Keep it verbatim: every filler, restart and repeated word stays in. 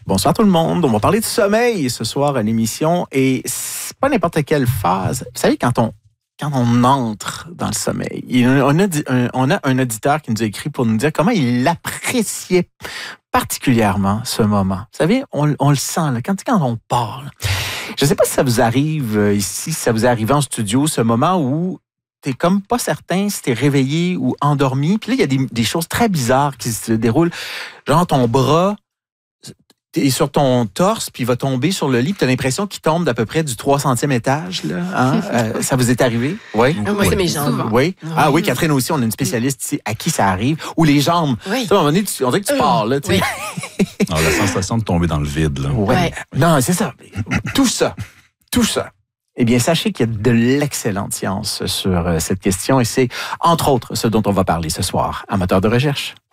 Bonsoir tout le monde. On va parler de sommeil ce soir à l'émission et c'est pas n'importe quelle phase. Vous savez, quand on, quand on entre dans le sommeil, on a, on a un auditeur qui nous a écrit pour nous dire comment il appréciait particulièrement ce moment. Vous savez, on, on le sent, là, quand, quand on parle. Je ne sais pas si ça vous arrive ici, si ça vous est arrivé en studio, ce moment où t'es comme pas certain si t'es réveillé ou endormi. Puis là, il y a des, des choses très bizarres qui se déroulent. Genre, ton bras est sur ton torse, puis il va tomber sur le lit, puis t'as l'impression qu'il tombe d'à peu près du trois centième étage. Là, hein? euh, ça vous est arrivé? Oui. Ah, moi, c'est mes jambes. Oui. Ah oui, Catherine aussi, on a une spécialiste ici à qui ça arrive. Ou les jambes. Oui. Tu sais, à un moment donné, tu, on dirait que tu pars. Là, tu sais. Oui. Alors, la sensation de tomber dans le vide. Là. Ouais. Ouais. Non, c'est ça. Tout ça. Tout ça. Eh bien, sachez qu'il y a de l'excellente science sur cette question et c'est, entre autres, ce dont on va parler ce soir à Moteur de recherche.